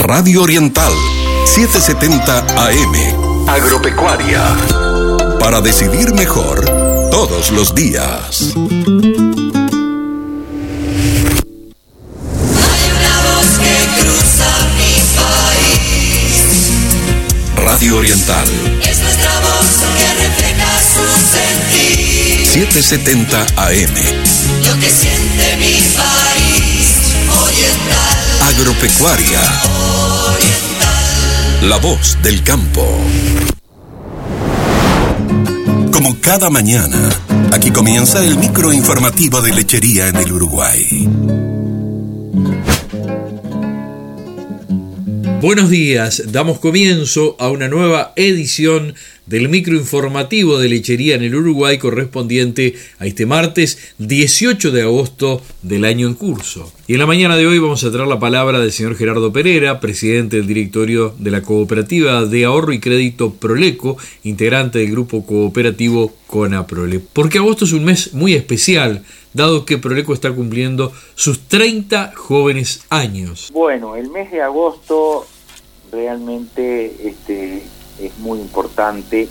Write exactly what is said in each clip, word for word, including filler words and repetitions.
Radio Oriental, setecientos setenta A M. Agropecuaria. Para decidir mejor todos los días. Radio Oriental. Es nuestra voz que refleja su sentir. setecientos setenta A M. Lo que siente mi país. Oriental. Agropecuaria. Oriental. La voz del campo. Como cada mañana, aquí comienza el microinformativo de lechería en el Uruguay. Buenos días, damos comienzo a una nueva edición del microinformativo de lechería en el Uruguay correspondiente a este martes dieciocho de agosto del año en curso. Y en la mañana de hoy vamos a traer la palabra del señor Gerardo Pereira, presidente del directorio de la Cooperativa de Ahorro y Crédito Proleco, integrante del grupo cooperativo Conaprole. Porque agosto es un mes muy especial, dado que Proleco está cumpliendo sus treinta jóvenes años. Bueno, el mes de agosto realmente este, es muy importante.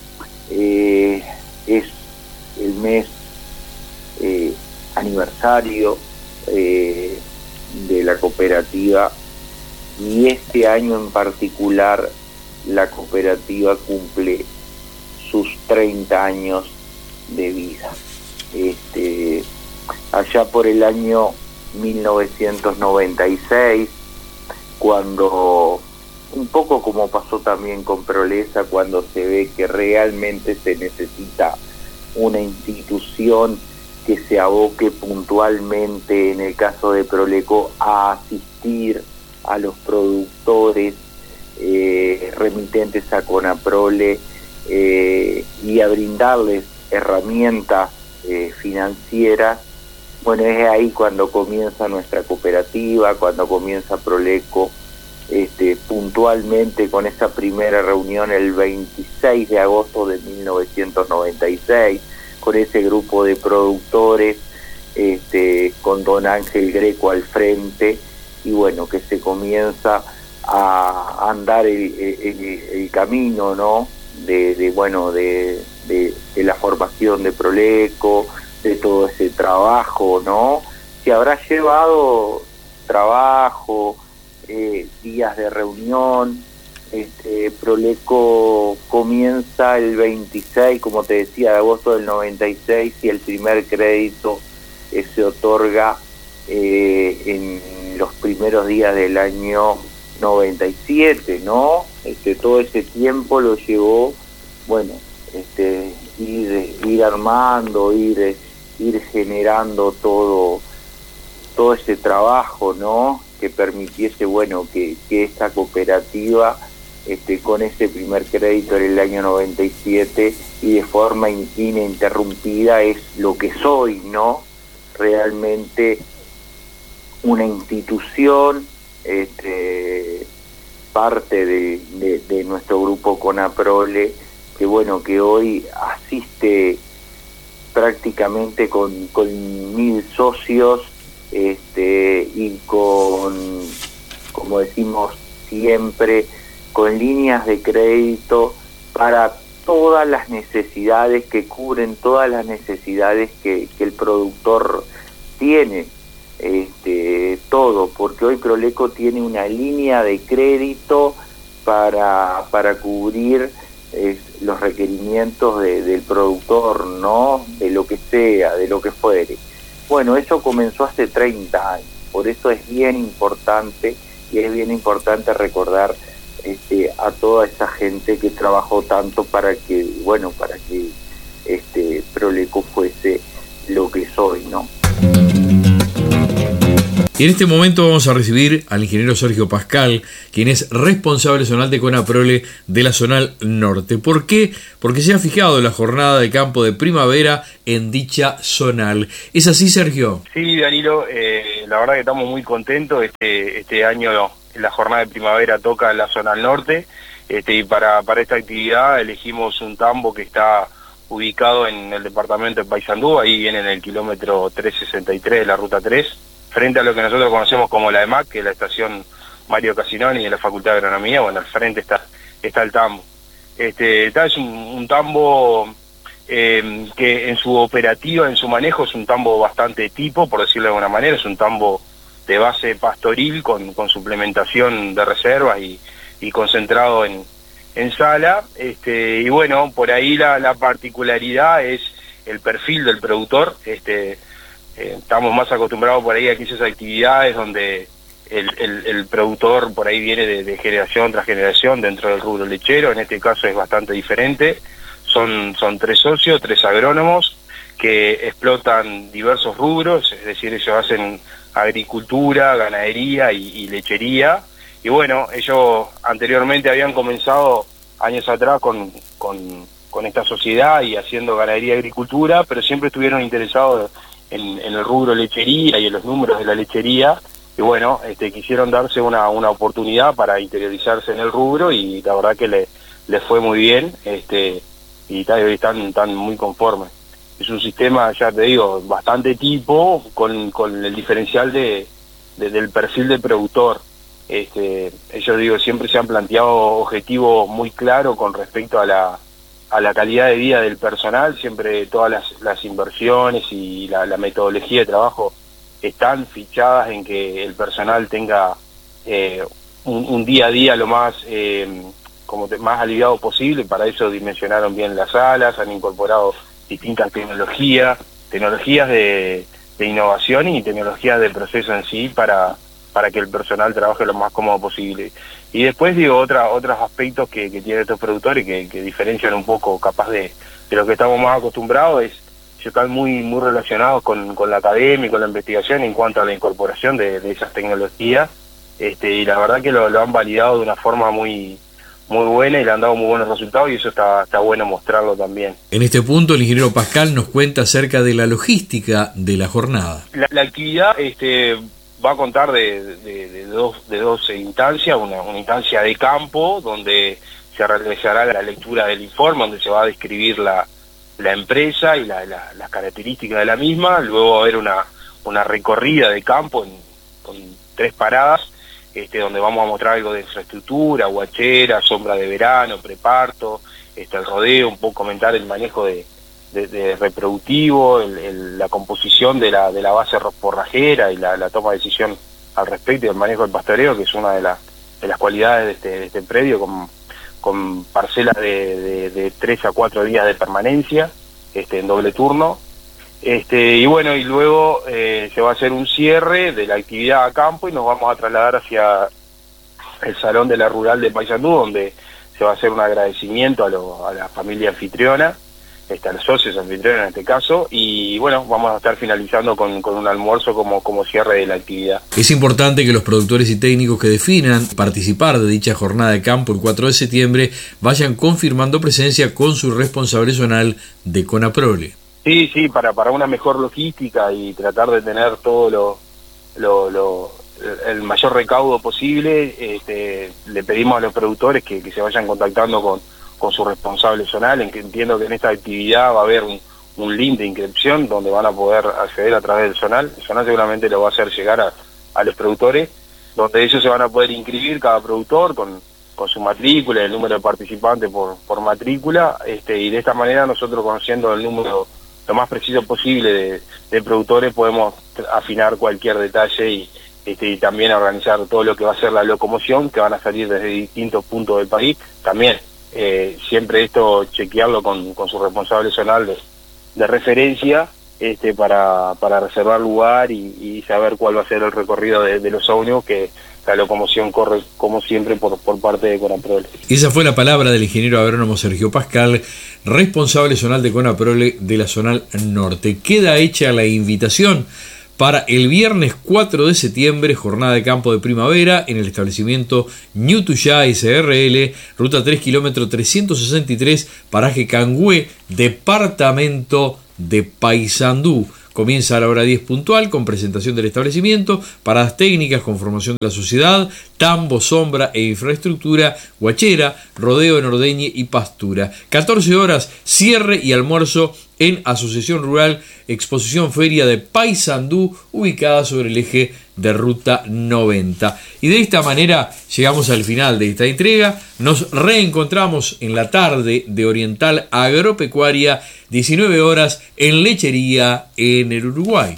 Eh, es el mes eh, aniversario eh, de la cooperativa, y este año en particular la cooperativa cumple sus treinta años de vida. Este, allá por el año mil novecientos noventa y seis, cuando, un poco como pasó también con Prolesa, cuando se ve que realmente se necesita una institución que se aboque puntualmente, en el caso de Proleco, a asistir a los productores eh, remitentes a Conaprole eh, y a brindarles herramientas Eh, financiera. Bueno, es ahí cuando comienza nuestra cooperativa, cuando comienza Proleco, este, puntualmente con esa primera reunión el veintiséis de agosto de mil novecientos noventa y seis, con ese grupo de productores, este, con don Ángel Greco al frente, y bueno, que se comienza a andar el, el, el camino, ¿no? De, de bueno, de De, de la formación de Proleco, de todo ese trabajo, ¿no? Que habrá llevado trabajo, eh, días de reunión. Este, Proleco comienza el veintiséis, como te decía, de agosto del noventa y seis, y el primer crédito eh, se otorga eh, en los primeros días del año noventa y siete, ¿no? Este, todo ese tiempo lo llevó, bueno, Este, ir, ir armando, ir, ir generando todo, todo ese trabajo, ¿no? Que permitiese, bueno, que, que esta cooperativa, este, con ese primer crédito en el año noventa y siete y de forma in, ininterrumpida, es lo que soy, ¿no? Realmente una institución, este, parte de, de, de nuestro grupo Conaprole, que bueno, que hoy asiste prácticamente con, con mil socios, este, y con, como decimos siempre, con líneas de crédito para todas las necesidades, que cubren todas las necesidades que, que el productor tiene, este, todo, porque hoy Proleco tiene una línea de crédito para, para cubrir es los requerimientos de, del productor, ¿no? De lo que sea, de lo que fuere. Bueno, eso comenzó hace treinta años, por eso es bien importante, y es bien importante recordar este, a toda esa gente que trabajó tanto para que, bueno, para que este Proleco fuese lo que es hoy, ¿no? Y en este momento vamos a recibir al ingeniero Sergio Pascal, quien es responsable zonal de Conaprole de la Zonal Norte. ¿Por qué? Porque se ha fijado la jornada de campo de primavera en dicha zonal. ¿Es así, Sergio? Sí, Danilo, eh, la verdad que estamos muy contentos. Este, este año la jornada de primavera toca en la Zonal Norte, este, y para, para esta actividad elegimos un tambo que está ubicado en el departamento de Paysandú, ahí viene en el kilómetro trescientos sesenta y tres de la ruta tres, frente a lo que nosotros conocemos como la E M A C, que es la estación Mario Casinoni de la Facultad de Agronomía. Bueno, al frente está, está el tambo. Este, está, es un, un tambo eh, que en su operativa, en su manejo, es un tambo bastante tipo, por decirlo de alguna manera. Es un tambo de base pastoril con, con suplementación de reservas y, y concentrado en, en sala. Este, y bueno, por ahí la, la particularidad es el perfil del productor. Este, eh, estamos más acostumbrados por ahí a aquellas actividades donde el, el, el productor por ahí viene de, de generación tras generación dentro del rubro lechero. En este caso es bastante diferente. Son, son tres socios, tres agrónomos que explotan diversos rubros, es decir, ellos hacen agricultura, ganadería y, y lechería. Y bueno, ellos anteriormente habían comenzado años atrás con, con, con esta sociedad y haciendo ganadería y agricultura, pero siempre estuvieron interesados en, en el rubro lechería y en los números de la lechería. Y bueno, este, quisieron darse una, una oportunidad para interiorizarse en el rubro y la verdad que le, les fue muy bien, este, y hoy están, están muy conformes. Es un sistema, ya te digo, bastante tipo, con, con el diferencial de, de del perfil del productor. Este, ellos, digo, siempre se han planteado objetivos muy claros con respecto a la, a la calidad de vida del personal. Siempre todas las, las inversiones y la, la metodología de trabajo están fichadas en que el personal tenga eh, un, un día a día lo más eh, como te, más aliviado posible. Para eso dimensionaron bien las salas, han incorporado distintas tecnologías, tecnologías de, de innovación y tecnologías de proceso en sí para, para que el personal trabaje lo más cómodo posible. Y después, digo, otra, otros aspectos que, que tienen estos productores que, que diferencian un poco capaz de, de lo que estamos más acostumbrados es que están muy, muy relacionados con, con la academia y con la investigación en cuanto a la incorporación de, de esas tecnologías, este, y la verdad que lo, lo han validado de una forma muy muy buena y le han dado muy buenos resultados y eso está, está bueno mostrarlo también. En este punto el ingeniero Pascal nos cuenta acerca de la logística de la jornada. La, la actividad este, va a contar de, de, de, dos, de dos instancias, una, una instancia de campo donde se realizará la lectura del informe, donde se va a describir la, la empresa y la, la, las características de la misma. Luego va a haber una, una recorrida de campo en, con tres paradas, Este, donde vamos a mostrar algo de infraestructura, guachera, sombra de verano, preparto, este, el rodeo, un poco comentar el manejo de, de, de reproductivo, el, el, la composición de la, de la base forrajera y la, la toma de decisión al respecto y el manejo del pastoreo, que es una de, la, de las cualidades de este, de este predio, con, con parcelas de, de, de tres a cuatro días de permanencia, este, en doble turno. Este, y bueno, y luego eh, se va a hacer un cierre de la actividad a campo y nos vamos a trasladar hacia el Salón de la Rural de Paysandú, donde se va a hacer un agradecimiento a, lo, a la familia anfitriona, este, a los socios anfitriones en este caso, y bueno, vamos a estar finalizando con, con un almuerzo como, como cierre de la actividad. Es importante que los productores y técnicos que definan participar de dicha jornada de campo el cuatro de septiembre vayan confirmando presencia con su responsable zonal de CONAPROLE. Sí, sí, para, para una mejor logística y tratar de tener todo lo, lo, lo el mayor recaudo posible, este, le pedimos a los productores que, que se vayan contactando con, con su responsable zonal, en que entiendo que en esta actividad va a haber un, un link de inscripción donde van a poder acceder a través del zonal. El zonal seguramente lo va a hacer llegar a, a los productores, donde ellos se van a poder inscribir cada productor con, con su matrícula, el número de participantes por, por matrícula, este, y de esta manera nosotros, conociendo el número lo más preciso posible de, de productores, podemos afinar cualquier detalle y, este, y también organizar todo lo que va a ser la locomoción, que van a salir desde distintos puntos del país. También eh, siempre esto chequearlo con, con su responsable zonal de, de referencia, este, para, para reservar lugar y, y saber cuál va a ser el recorrido de, de los ómnibus, que la locomoción corre como siempre por, por parte de CONAPROLE. Esa fue la palabra del ingeniero agrónomo Sergio Pascal, responsable zonal de CONAPROLE de la zonal norte. Queda hecha la invitación para el viernes cuatro de septiembre, jornada de campo de primavera en el establecimiento Ñutuyá S R L, ruta tres, kilómetro trescientos sesenta y tres, paraje Cangüe, departamento de Paysandú. Comienza a la hora diez puntual con presentación del establecimiento, paradas técnicas, conformación de la sociedad, tambo, sombra e infraestructura, guachera, rodeo en ordeñe y pastura. catorce horas, cierre y almuerzo en Asociación Rural Exposición Feria de Paysandú, ubicada sobre el eje de Ruta noventa. Y de esta manera llegamos al final de esta entrega. Nos reencontramos en la tarde de Oriental Agropecuaria, diecinueve horas, en Lechería en el Uruguay.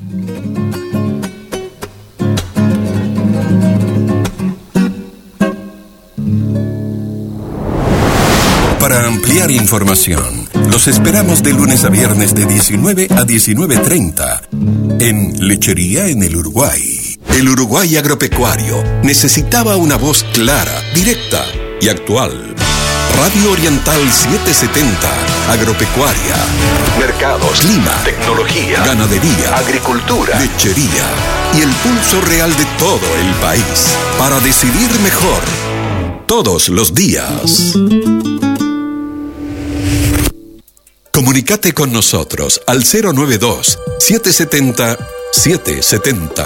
Para ampliar información, los esperamos de lunes a viernes de diecinueve a diecinueve treinta en Lechería en el Uruguay. El Uruguay agropecuario necesitaba una voz clara, directa y actual. Radio Oriental setecientos setenta, agropecuaria, mercados, clima, tecnología, ganadería, agricultura, lechería y el pulso real de todo el país. Para decidir mejor, todos los días. Comunicate con nosotros al cero noventa y dos, setecientos setenta, setecientos setenta.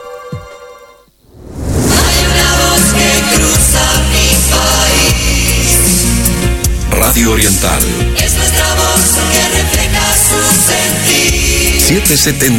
Hay una voz que cruza mi país. Radio Oriental Es nuestra voz que refleja su sentir. setecientos setenta.